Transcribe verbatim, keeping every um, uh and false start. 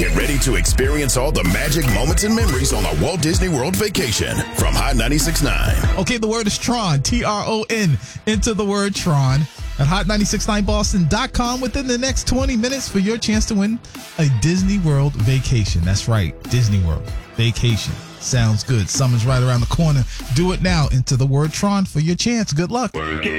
Get ready to experience all the magic moments and memories on a Walt Disney World vacation from Hot ninety-six point nine. Okay, the word is Tron, T R O N. Enter the word Tron at hot nine six nine boston dot com within the next twenty minutes for your chance to win a Disney World vacation. That's right, Disney World vacation. Sounds good. Summer's right around the corner. Do it now. Enter the word Tron for your chance. Good luck. Work it.